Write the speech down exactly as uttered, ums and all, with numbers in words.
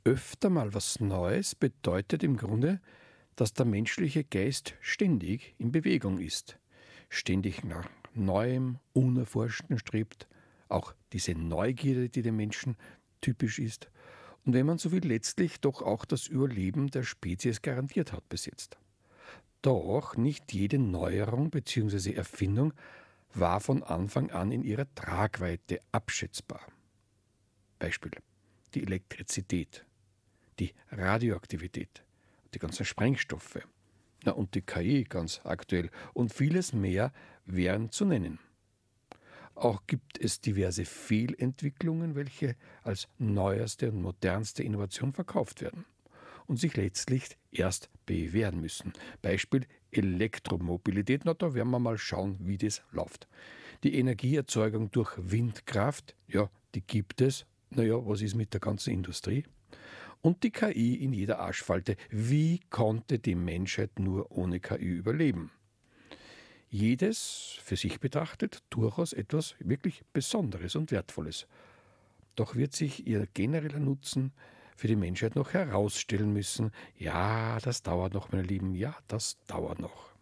öfter mal was Neues bedeutet im Grunde, dass der menschliche Geist ständig in Bewegung ist, ständig nach Neuem, Unerforschten strebt, auch diese Neugierde, die dem Menschen typisch ist, und wenn man so will, letztlich doch auch das Überleben der Spezies garantiert hat bis jetzt. Doch nicht jede Neuerung bzw. Erfindung war von Anfang an in ihrer Tragweite abschätzbar. Beispiel: die Elektrizität, die Radioaktivität, die ganzen Sprengstoffe, na und die K I ganz aktuell und vieles mehr wären zu nennen. Auch gibt es diverse Fehlentwicklungen, welche als neuerste und modernste Innovation verkauft werden und sich letztlich erst bewähren müssen. Beispiel Elektromobilität, na da werden wir mal schauen, wie das läuft. Die Energieerzeugung durch Windkraft, ja, die gibt es. Naja, was ist mit der ganzen Industrie? Und die K I in jeder Arschfalte. Wie konnte die Menschheit nur ohne K I überleben? Jedes, für sich betrachtet, durchaus etwas wirklich Besonderes und Wertvolles. Doch wird sich ihr genereller Nutzen für die Menschheit noch herausstellen müssen. Ja, das dauert noch, meine Lieben, ja, das dauert noch.